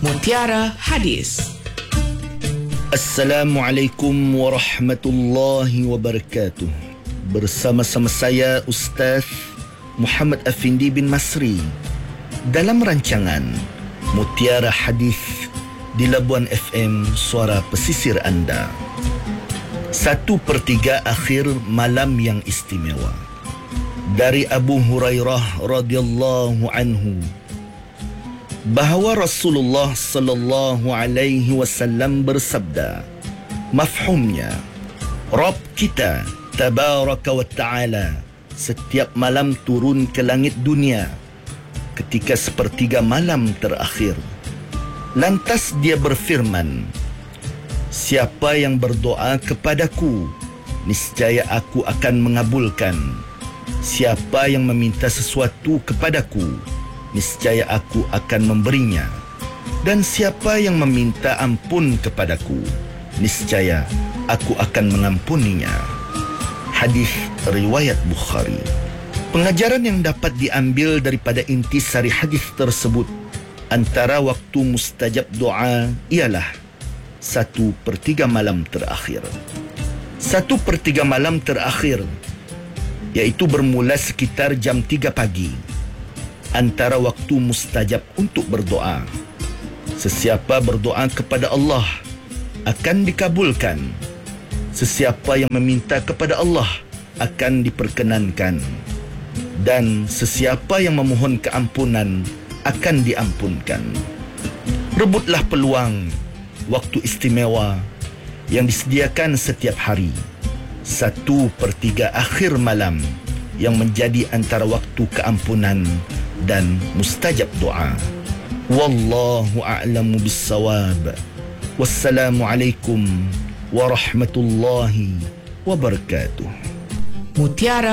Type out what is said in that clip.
Mutiara Hadis. Assalamualaikum warahmatullahi wabarakatuh. Bersama-sama saya Ustaz Muhammad Afindi bin Masri dalam rancangan Mutiara Hadis di Labuan FM, suara pesisir anda. 1/3 akhir malam yang istimewa. Dari Abu Hurairah radhiyallahu anhu bahawa Rasulullah sallallahu alaihi wasallam bersabda, mafhumnya, Rabb kita tabaraka wa ta'ala setiap malam turun ke langit dunia ketika 1/3 malam terakhir. Lantas dia berfirman, siapa yang berdoa kepadaku, niscaya aku akan mengabulkan. Siapa yang meminta sesuatu kepadaku, niscaya aku akan memberinya. Dan siapa yang meminta ampun kepadaku, niscaya aku akan mengampuninya. Hadis riwayat Bukhari. Pengajaran yang dapat diambil daripada intisari hadis tersebut, antara waktu mustajab doa ialah 1/3 malam terakhir. 1/3 malam terakhir, iaitu bermula sekitar jam 3 pagi, antara waktu mustajab untuk berdoa. Sesiapa berdoa kepada Allah akan dikabulkan. Sesiapa yang meminta kepada Allah akan diperkenankan. Dan sesiapa yang memohon keampunan akan diampunkan. Rebutlah peluang waktu istimewa yang disediakan setiap hari. 1/3 akhir malam yang menjadi antara waktu keampunan dan mustajab doa. Wallahu a'lamu bis-shawab. Wassalamualaikum warahmatullahi wabarakatuh. Mutiara